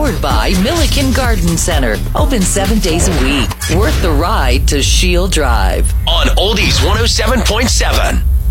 Powered by Milliken Garden Center. Open 7 days a week. Worth the ride to Shield Drive. On Oldies 107.7.